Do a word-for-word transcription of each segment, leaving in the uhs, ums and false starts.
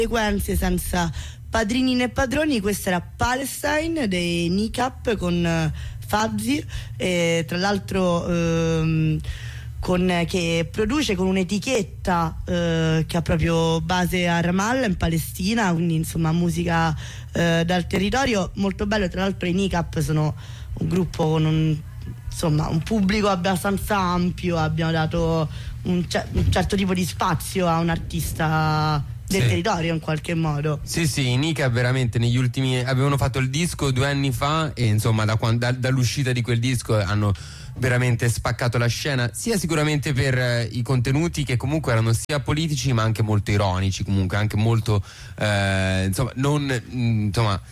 conseguenze senza padrini né padroni. Questa era Palestine dei Kneecap con uh, Fabzi, e tra l'altro ehm, con, che produce con un'etichetta eh, che ha proprio base a Ramallah in Palestina, quindi insomma musica eh, dal territorio, molto bello. Tra l'altro i Kneecap sono un gruppo con un, insomma, un pubblico abbastanza ampio, abbiamo dato un, cer- un certo tipo di spazio a un artista del sì. territorio in qualche modo. Sì, sì, i Kneecap veramente negli ultimi avevano fatto il disco due anni fa e insomma da, da, dall'uscita di quel disco hanno veramente spaccato la scena, sia sicuramente per eh, i contenuti che comunque erano sia politici ma anche molto ironici, comunque anche molto eh, insomma non mh, insomma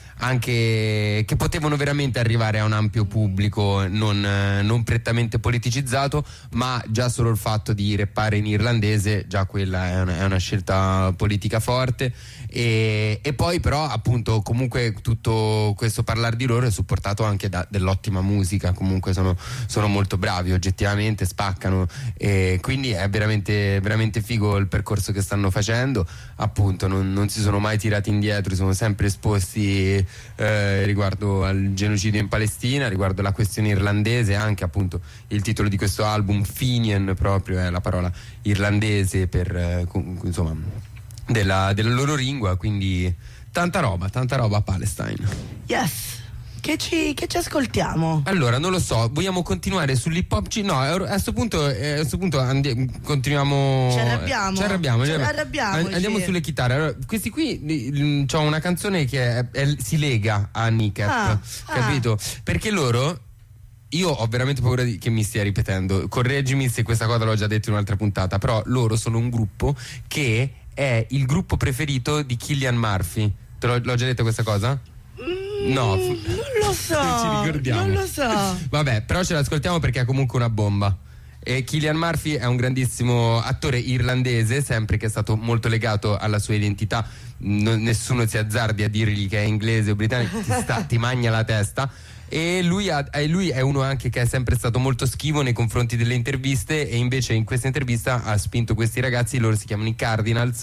anche che potevano veramente arrivare a un ampio pubblico non, eh, non prettamente politicizzato, ma già solo il fatto di rappare in irlandese, già quella è una, è una scelta politica forte. E, e poi però appunto comunque tutto questo parlare di loro è supportato anche da dell'ottima musica, comunque sono, sono molto bravi oggettivamente, spaccano, e quindi è veramente veramente figo il percorso che stanno facendo, appunto non, non si sono mai tirati indietro, sono sempre esposti eh, riguardo al genocidio in Palestina, riguardo la questione irlandese, anche appunto il titolo di questo album Fenian proprio è la parola irlandese per eh, insomma Della, della loro lingua, quindi tanta roba, tanta roba Palestine. Yes. Che ci, che ci ascoltiamo? Allora, non lo so, vogliamo continuare sull'hip hop? No, a questo punto, a questo punto andi- continuiamo. Ci arrabbiamo. Ci arrabbiamo. Ci arrabbiamo. Andiamo sulle chitarre. Allora, questi qui c'ho una canzone che è, è, si lega a Kneecap, ah, capito? Ah. Perché loro. Io ho veramente paura di, che mi stia ripetendo. Correggimi se questa cosa l'ho già detto in un'altra puntata. Però loro sono un gruppo che è il gruppo preferito di Cillian Murphy. Te l'ho, l'ho già detto questa cosa? Mm, no, non lo so. ci ricordiamo. Non lo so. Vabbè, però ce l'ascoltiamo perché è comunque una bomba. E Cillian Murphy è un grandissimo attore irlandese, sempre che è stato molto legato alla sua identità. Non, nessuno si azzardi a dirgli che è inglese o britannico, ti, sta, ti magna la testa. E lui, ha, e lui è uno anche che è sempre stato molto schivo nei confronti delle interviste, e invece in questa intervista ha spinto questi ragazzi, loro si chiamano i Cardinals,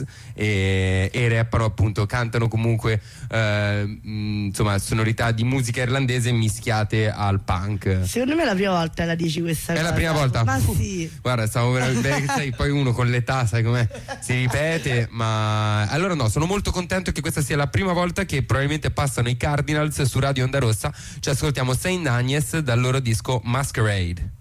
e, e rappano appunto, cantano comunque eh, mh, insomma sonorità di musica irlandese mischiate al punk. Secondo me è la prima volta la dici questa è cosa. È la prima volta? Ma uh, sì. Guarda, stavo veramente sai, poi uno con l'età sai com'è, si ripete, ma allora no, sono molto contento che questa sia la prima volta che probabilmente passano i Cardinals su Radio Onda Rossa. Ci ascoltiamo Saint Agnes dal loro disco Masquerade.